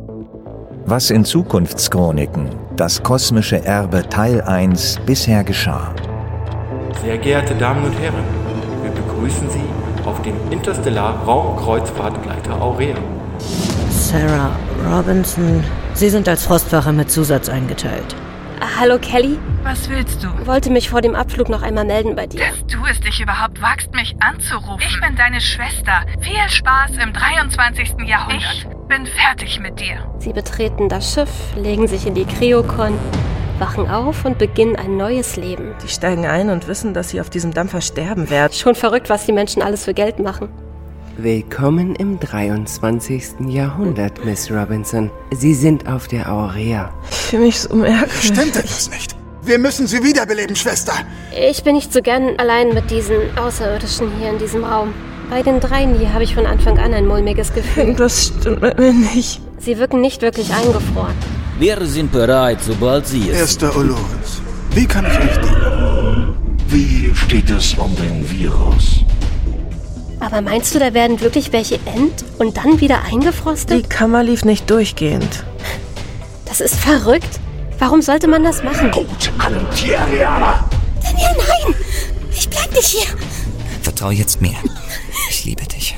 Was in Zukunftschroniken, das kosmische Erbe Teil 1 bisher geschah. Sehr geehrte Damen und Herren, wir begrüßen Sie auf dem Interstellar-Raumkreuzfahrtgleiter Aurea. Sarah Robinson, Sie sind als Frostwache mit Zusatz eingeteilt. Hallo Kelly. Was willst du? Wollte mich vor dem Abflug noch einmal melden bei dir. Dass du es dich überhaupt wagst, mich anzurufen. Ich bin deine Schwester. Viel Spaß im 23. Jahrhundert. Ich bin fertig mit dir. Sie betreten das Schiff, legen sich in die Kryokon, wachen auf und beginnen ein neues Leben. Die steigen ein und wissen, dass sie auf diesem Dampfer sterben werden. Schon verrückt, was die Menschen alles für Geld machen. Willkommen im 23. Jahrhundert, Miss Robinson. Sie sind auf der Aurea. Ich fühle mich so merkwürdig. Stimmt etwas nicht? Wir müssen sie wiederbeleben, Schwester. Ich bin nicht so gern allein mit diesen Außerirdischen hier in diesem Raum. Bei den dreien hier habe ich von Anfang an ein mulmiges Gefühl. Irgendwas stimmt mit mir nicht. Sie wirken nicht wirklich eingefroren. Wir sind bereit, sobald Sie es... Erster Olores, wie kann ich euch dienen? Wie steht es um den Virus? Aber meinst du, da werden wirklich welche und dann wieder eingefrostet? Die Kammer lief nicht durchgehend. Das ist verrückt. Warum sollte man das machen? Gut, Antiaria! Daniel, nein! Ich bleib nicht hier! Vertrau jetzt mir. Ich liebe dich.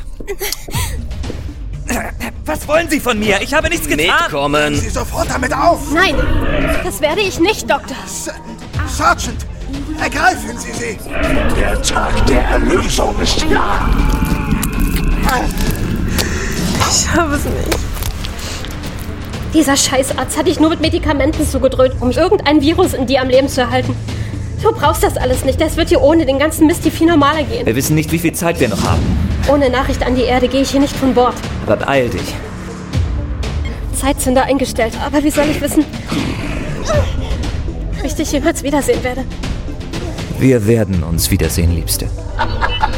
Was wollen Sie von mir? Ich habe nichts getan! Mitkommen! Sie sofort damit auf! Nein! Das werde ich nicht, Doktor! Sergeant! Ergreifen Sie sie! Der Tag der Erlösung ist nah! Ich habe es nicht. Dieser Scheißarzt hat dich nur mit Medikamenten zugedröhnt, um irgendein Virus in dir am Leben zu erhalten. Du brauchst das alles nicht. Das wird hier ohne den ganzen Mist viel normaler gehen. Wir wissen nicht, wie viel Zeit wir noch haben. Ohne Nachricht an die Erde gehe ich hier nicht von Bord. Aber beeil dich. Zeitzünder eingestellt. Aber wie soll ich wissen, ob ich dich jemals wiedersehen werde? Wir werden uns wiedersehen, Liebste.